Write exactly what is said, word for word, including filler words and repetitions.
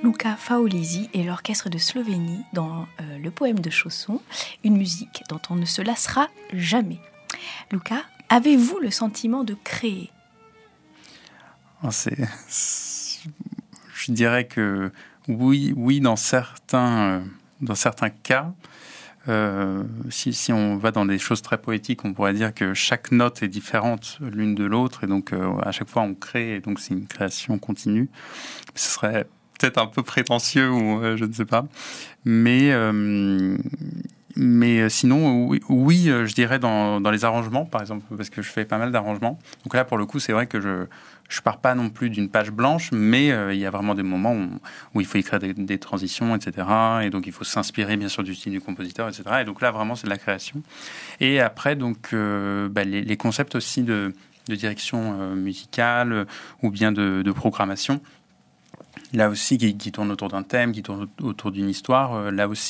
Luca Faolisi et l'orchestre de Slovénie dans euh, le poème de Chausson, une musique dont on ne se lassera jamais. Luca, avez-vous le sentiment de créer ? c'est, c'est, Je dirais que oui, oui dans certains, euh, dans certains cas. Euh, si, si on va dans des choses très poétiques, on pourrait dire que chaque note est différente l'une de l'autre et donc euh, à chaque fois on crée et donc c'est une création continue. Ce serait peut-être un peu prétentieux ou euh, je ne sais pas, mais euh, mais sinon oui, oui je dirais dans dans les arrangements par exemple parce que je fais pas mal d'arrangements. Donc là pour le coup c'est vrai que je je pars pas non plus d'une page blanche, mais euh, il y a vraiment des moments où, où il faut écrire des, des transitions, et cetera. Et donc il faut s'inspirer bien sûr du style du compositeur, et cetera. Et donc là vraiment c'est de la création. Et après donc euh, bah, les, les concepts aussi de, de direction euh, musicale euh, ou bien de, de programmation. Là aussi qui, qui tourne autour d'un thème, qui tourne autour d'une histoire. Euh, là aussi